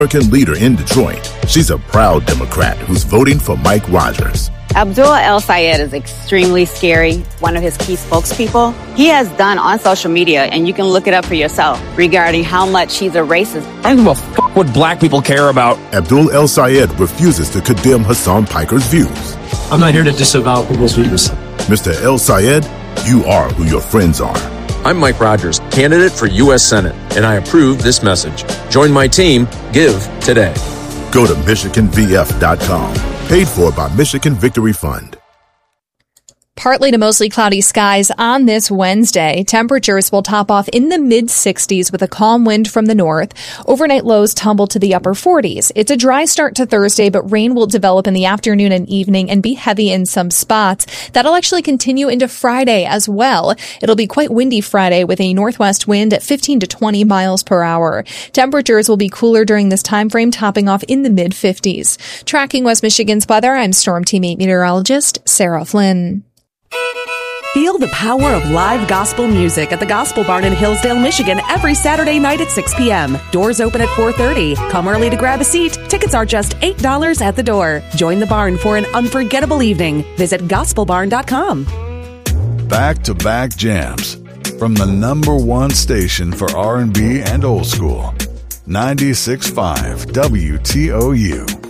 African leader in Detroit. She's a proud Democrat who's voting for Mike Rogers. Abdul El-Sayed is extremely scary, one of his key spokespeople. He has done on social media, and you can look it up for yourself, regarding how much he's a racist. I don't give a fuck what black people care about. Abdul El-Sayed refuses to condemn Hassan Piker's views. I'm not here to disavow people's views. Mr. El-Sayed, you are who your friends are. I'm Mike Rogers, candidate for U.S. Senate, and I approve this message. Join my team. Give today. Go to MichiganVF.com. Paid for by Michigan Victory Fund. Partly to mostly cloudy skies on this Wednesday. Temperatures will top off in the mid-60s with a calm wind from the north. Overnight lows tumble to the upper 40s. It's a dry start to Thursday, but rain will develop in the afternoon and evening and be heavy in some spots. That'll actually continue into Friday as well. It'll be quite windy Friday with a northwest wind at 15 to 20 miles per hour. Temperatures will be cooler during this time frame, topping off in the mid-50s. Tracking West Michigan's weather, I'm Storm Team 8 meteorologist Sarah Flynn. Feel the power of live gospel music at the Gospel Barn in Hillsdale, Michigan every Saturday night at 6 p.m. Doors open at 4:30. Come early to grab a seat. Tickets are just $8 at the door. Join the barn for an unforgettable evening. Visit gospelbarn.com. Back-to-back jams from the number one station for R&B and old school, 96.5 WTOU.